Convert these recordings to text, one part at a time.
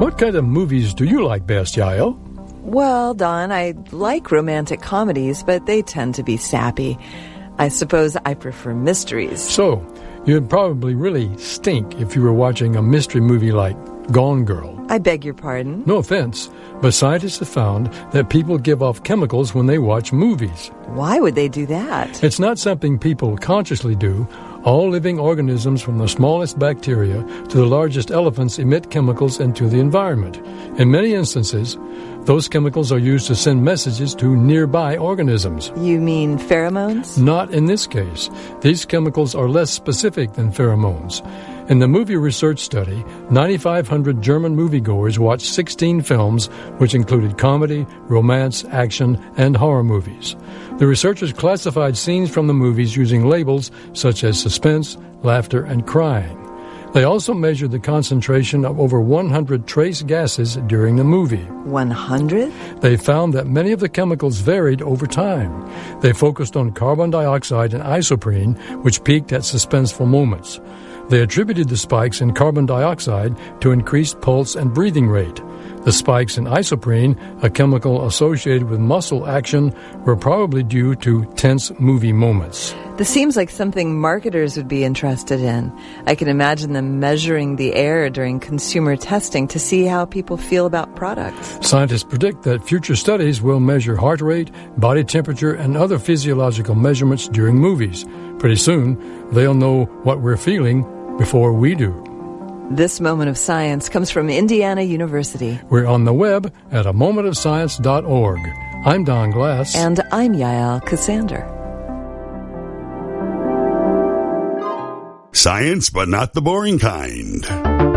What kind of movies do you like best, Yael? Well, Don, I like romantic comedies, but they tend to be sappy. I suppose I prefer mysteries. So, you'd probably really stink if you were watching a mystery movie like Gone Girl. I beg your pardon? No offense, but scientists have found that people give off chemicals when they watch movies. Why would they do that? It's not something people consciously do. All living organisms, from the smallest bacteria to the largest elephants, emit chemicals into the environment. In many instances, those chemicals are used to send messages to nearby organisms. You mean pheromones? Not in this case. These chemicals are less specific than pheromones. In the movie research study, 9,500 German moviegoers watched 16 films, which included comedy, romance, action, and horror movies. The researchers classified scenes from the movies using labels such as suspense, laughter, and crying. They also measured the concentration of over 100 trace gases during the movie. 100? They found that many of the chemicals varied over time. They focused on carbon dioxide and isoprene, which peaked at suspenseful moments. They attributed the spikes in carbon dioxide to increased pulse and breathing rate. The spikes in isoprene, a chemical associated with muscle action, were probably due to tense movie moments. This seems like something marketers would be interested in. I can imagine them measuring the air during consumer testing to see how people feel about products. Scientists predict that future studies will measure heart rate, body temperature, and other physiological measurements during movies. Pretty soon, they'll know what we're feeling before we do. This Moment of Science comes from Indiana University. We're on the web at amomentofscience.org. I'm Don Glass. And I'm Yael Cassander. Science, but not the boring kind.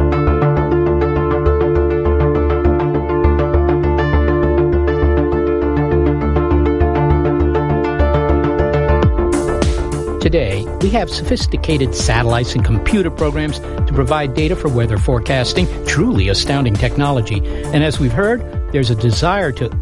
Today, we have sophisticated satellites and computer programs to provide data for weather forecasting, truly astounding technology. And as we've heard, there's a desire to